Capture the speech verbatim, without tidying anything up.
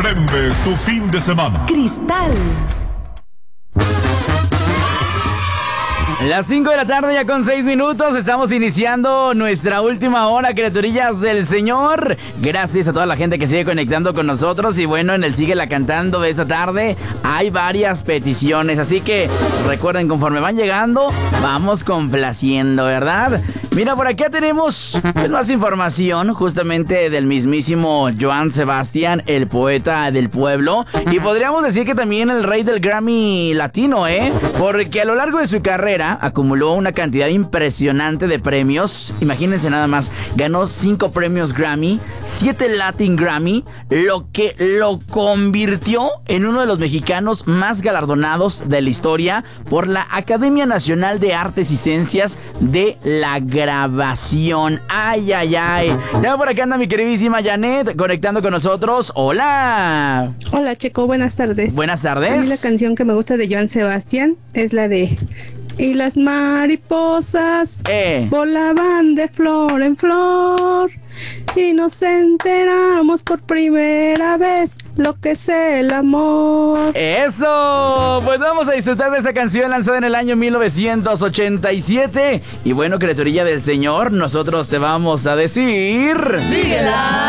Prende tu fin de semana. Cristal. Las cinco de la tarde ya con seis minutos, estamos iniciando nuestra última hora, criaturillas del Señor. Gracias a toda la gente que sigue conectando con nosotros. Y bueno, en el Síguela Cantando de esta tarde hay varias peticiones, así que recuerden, conforme van llegando, vamos complaciendo, ¿verdad? Mira, por acá tenemos pues, más información justamente del mismísimo Joan Sebastián, el poeta del pueblo. Y podríamos decir que también el rey del Grammy latino, ¿eh? Porque a lo largo de su carrera acumuló una cantidad impresionante de premios. Imagínense nada más, ganó cinco premios Grammy, siete Latin Grammy, lo que lo convirtió en uno de los mexicanos más galardonados de la historia por la Academia Nacional de Artes y Ciencias de la Grabación. Ay, ay, ay. Ya por acá anda mi queridísima Janet conectando con nosotros. Hola. Hola, Checo, buenas tardes. Buenas tardes. A mí la canción que me gusta de Joan Sebastián es la de Y las mariposas eh. volaban de flor en flor y nos enteramos por primera vez lo que es el amor. ¡Eso! Pues vamos a disfrutar de esa canción lanzada en el año mil novecientos ochenta y siete. Y bueno, criaturilla del Señor, nosotros te vamos a decir... ¡Síguela!